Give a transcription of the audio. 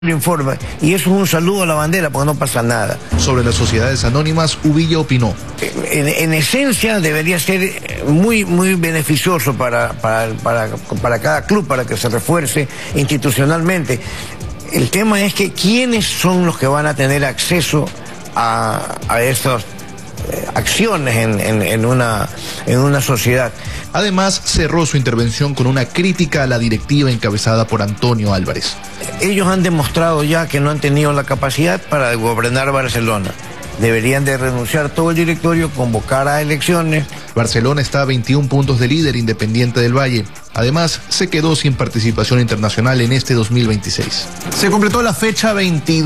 informa, y eso es un saludo a la bandera porque no pasa nada. Sobre las sociedades anónimas, Uvilla opinó: en esencia debería ser muy beneficioso para cada club, para que se refuerce institucionalmente. El tema es que quiénes son los que van a tener acceso a estas acciones en una sociedad. Además, cerró su intervención con una crítica a la directiva encabezada por Antonio Álvarez. Ellos han demostrado ya que no han tenido la capacidad para gobernar Barcelona. Deberían de renunciar todo el directorio, convocar a elecciones. Barcelona está a 21 puntos de líder, Independiente del Valle. Además, se quedó sin participación internacional en este 2026. Se completó la fecha 22.